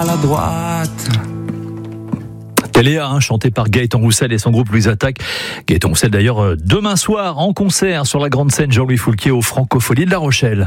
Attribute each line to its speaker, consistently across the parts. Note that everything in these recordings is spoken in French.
Speaker 1: À la droite.
Speaker 2: Téléa, chanté par Gaëtan Roussel et son groupe Louise Attaque. Gaëtan Roussel d'ailleurs demain soir en concert sur la grande scène Jean-Louis Foulquier aux Francopholies de La Rochelle.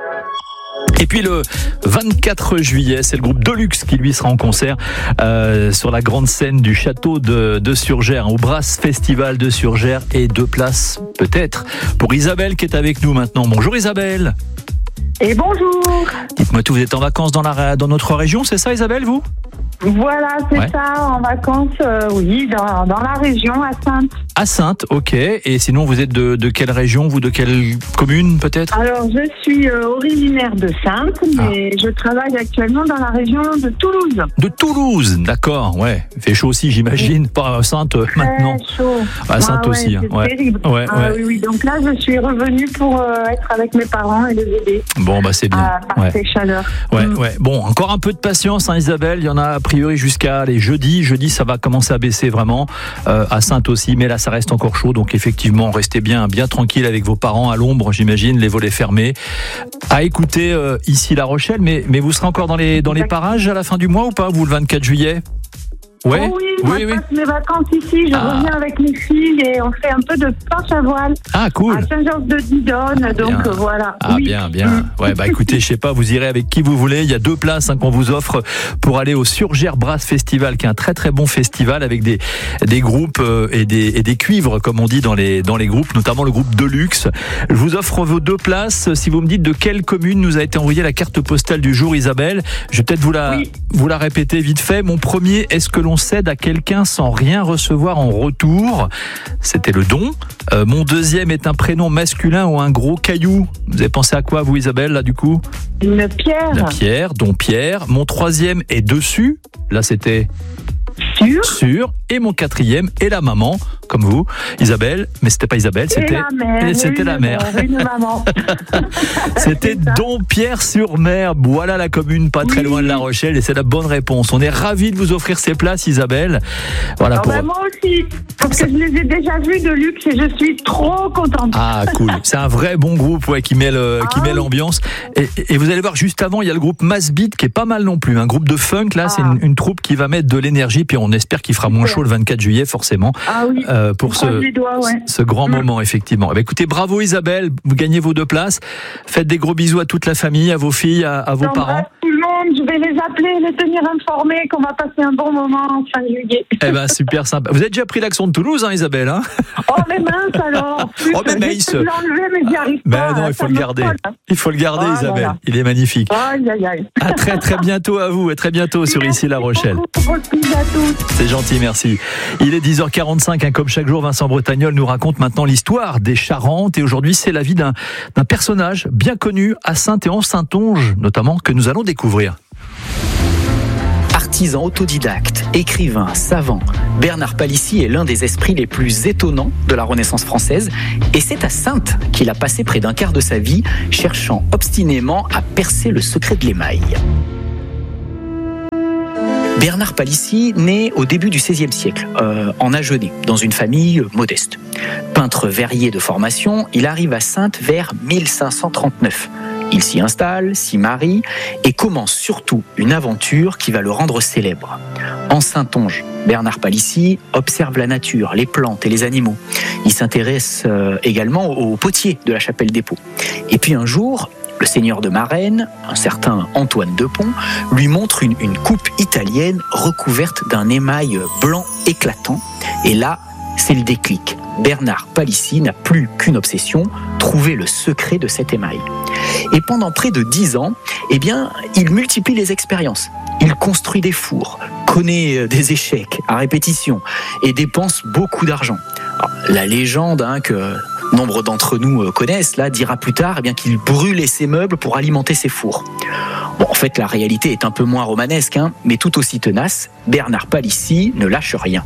Speaker 2: Et puis le 24 juillet, c'est le groupe Deluxe qui lui sera en concert sur la grande scène du château de Surgères, au Brass Festival de Surgères, et 2 places peut-être pour Isabelle qui est avec nous maintenant. Bonjour Isabelle.
Speaker 3: Et bonjour.
Speaker 2: Dites-moi tout, vous êtes en vacances dans notre région, c'est ça Isabelle, vous ?
Speaker 3: Voilà, c'est
Speaker 2: Ouais.
Speaker 3: ça, en vacances, oui, dans la région, à Saintes.
Speaker 2: À Saintes, ok. Et sinon, vous êtes de quelle région, vous, de quelle commune peut-être ?
Speaker 3: Alors, je suis originaire de Saintes, mais je travaille actuellement dans la région de Toulouse.
Speaker 2: De Toulouse, d'accord, ouais. Il fait chaud aussi, j'imagine, pas à Saintes maintenant.
Speaker 3: Très chaud.
Speaker 2: À Saintes aussi,
Speaker 3: c'est
Speaker 2: ouais.
Speaker 3: terrible.
Speaker 2: Ouais, ouais.
Speaker 3: Oui, donc là, je suis revenue pour être avec mes parents et les aider
Speaker 2: Bon, bah c'est bien.
Speaker 3: à
Speaker 2: Ouais.
Speaker 3: ces chaleurs.
Speaker 2: Ouais, ouais. Bon, encore un peu de patience, hein, Isabelle. Il y en a a priori jusqu'à les jeudi. Jeudi, ça va commencer à baisser vraiment. À Saintes aussi, mais là, ça reste encore chaud. Donc, effectivement, restez bien tranquille avec vos parents à l'ombre, j'imagine, les volets fermés. À écouter ici La Rochelle, mais vous serez encore dans les parages à la fin du mois ou pas, vous, le 24 juillet ? Ouais.
Speaker 3: Oh oui, moi, je passe mes vacances ici, je reviens avec mes filles et on fait un peu de planche à voile.
Speaker 2: Ah, cool.
Speaker 3: À Saint-Georges-de-Didonne, donc voilà.
Speaker 2: Ah,
Speaker 3: oui.
Speaker 2: bien. Ouais, bah écoutez, je sais pas, vous irez avec qui vous voulez. Il y a 2 places qu'on vous offre pour aller au Surgères Brass Festival, qui est un très très bon festival avec des groupes et des cuivres, comme on dit dans les groupes, notamment le groupe Deluxe. Je vous offre vos 2 places. Si vous me dites de quelle commune nous a été envoyée la carte postale du jour, Isabelle, je vais peut-être vous la répéter vite fait. Mon premier, est-ce que l'on cède à quelqu'un sans rien recevoir en retour? C'était le don. Mon deuxième est un prénom masculin ou un gros caillou. Vous avez pensé à quoi, vous, Isabelle, là, du coup?
Speaker 3: Une pierre.
Speaker 2: La pierre, don Pierre. Mon troisième est dessus. Là, c'était sur. Et mon quatrième est la maman, comme vous, Isabelle. Mais c'était pas Isabelle, c'était la mère.
Speaker 3: Une maman.
Speaker 2: C'était Don Pierre-sur-Mer. Voilà la commune, pas très loin de La Rochelle, et c'est la bonne réponse. On est ravis de vous offrir ces places, Isabelle. Voilà
Speaker 3: moi aussi, parce que je les ai déjà vus de luxe et je suis trop contente.
Speaker 2: Ah, cool. C'est un vrai bon groupe, ouais, qui met l'ambiance. Et vous allez voir, juste avant, il y a le groupe Mass Beat qui est pas mal non plus. Un groupe de funk, là, c'est une troupe qui va mettre de l'énergie, puis on espère qu'il fera moins chaud le 24 juillet, forcément.
Speaker 3: Ah oui.
Speaker 2: Pour ce grand moment, effectivement. Eh bien, écoutez, bravo Isabelle, vous gagnez vos 2 places. Faites des gros bisous à toute la famille, à vos filles, à vos parents.
Speaker 3: Tout le monde, je vais les appeler, les tenir informés qu'on va passer un bon moment en fin juillet.
Speaker 2: Eh ben, super sympa. Vous avez déjà pris l'accent de Toulouse, hein, Isabelle, hein?
Speaker 3: Oh, mais mince alors.
Speaker 2: Oh, mais mince.
Speaker 3: Je vais l'enlever, mais j'y arrive pas.
Speaker 2: Non, il faut le garder. Il faut le garder, Isabelle.
Speaker 3: Là.
Speaker 2: Il est magnifique.
Speaker 3: Aïe, aïe, aïe.
Speaker 2: À très, très bientôt à vous. À très bientôt sur Ici La Rochelle. C'est gentil, merci. Il est 10h45, comme chaque jour, Vincent Bretagnol nous raconte maintenant l'histoire des Charentes. Et aujourd'hui, c'est la vie d'un personnage bien connu à Saintes et en Saintonge, notamment, que nous allons découvrir.
Speaker 4: Artisan autodidacte, écrivain, savant, Bernard Palissy est l'un des esprits les plus étonnants de la Renaissance française. Et c'est à Saintes qu'il a passé près d'un quart de sa vie, cherchant obstinément à percer le secret de l'émail. Bernard Palissy naît au début du XVIe siècle, en Agenais, dans une famille modeste. Peintre verrier de formation, il arrive à Saintes vers 1539. Il s'y installe, s'y marie et commence surtout une aventure qui va le rendre célèbre. En Saintonge, Bernard Palissy observe la nature, les plantes et les animaux. Il s'intéresse également aux potiers de la chapelle des Pots. Et puis un jour, le seigneur de Marennes, un certain Antoine de Pont, lui montre une coupe italienne recouverte d'un émail blanc éclatant. Et là, c'est le déclic. Bernard Palissy n'a plus qu'une obsession, trouver le secret de cet émail. Et pendant près de 10 ans, il multiplie les expériences. Il construit des fours, connaît des échecs à répétition et dépense beaucoup d'argent. Alors, la légende que nombre d'entre nous connaissent dira plus tard qu'il brûlait ses meubles pour alimenter ses fours. Bon, en fait, la réalité est un peu moins romanesque, mais tout aussi tenace. Bernard Palissy ne lâche rien.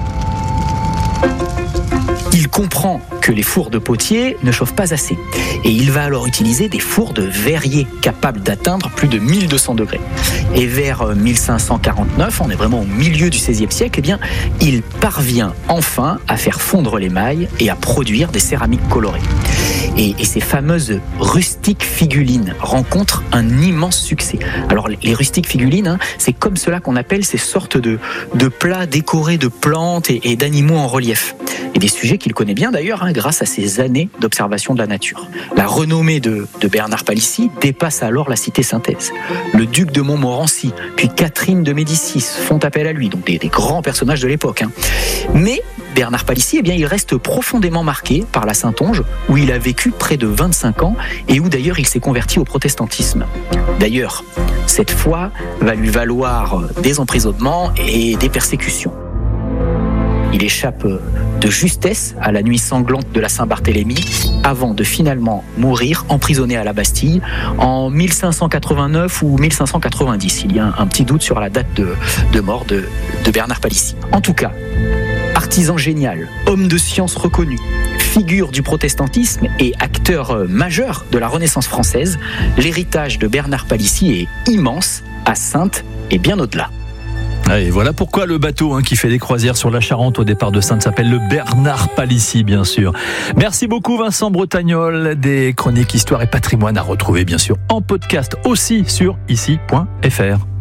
Speaker 4: Il comprend que les fours de potier ne chauffent pas assez. Et il va alors utiliser des fours de verrier capables d'atteindre plus de 1200 degrés. Et vers 1549, on est vraiment au milieu du XVIe siècle, il parvient enfin à faire fondre l'émail et à produire des céramiques colorées. Et ces fameuses rustiques figulines rencontrent un immense succès. Alors les rustiques figulines, c'est comme cela qu'on appelle ces sortes de plats décorés de plantes et d'animaux en relief. Et des sujets qu'il connaît bien d'ailleurs, grâce à ses années d'observation de la nature. La renommée de Bernard Palissy dépasse alors la cité synthèse. Le duc de Montmorency, puis Catherine de Médicis font appel à lui, donc des grands personnages de l'époque. Mais Bernard Palissy, il reste profondément marqué par la Saintonge, où il a vécu près de 25 ans et où d'ailleurs il s'est converti au protestantisme. D'ailleurs, cette foi va lui valoir des emprisonnements et des persécutions. Il échappe de justesse à la nuit sanglante de la Saint-Barthélemy avant de finalement mourir emprisonné à la Bastille en 1589 ou 1590. Il y a un petit doute sur la date de mort de Bernard Palissy. En tout cas, artisan génial, homme de science reconnu, figure du protestantisme et acteur majeur de la Renaissance française, l'héritage de Bernard Palissy est immense à Saintes et bien au-delà.
Speaker 2: Et voilà pourquoi le bateau qui fait des croisières sur la Charente au départ de Saintes s'appelle le Bernard Palissy, bien sûr. Merci beaucoup Vincent Bretagnol, des chroniques Histoire et Patrimoine à retrouver bien sûr en podcast aussi sur ici.fr.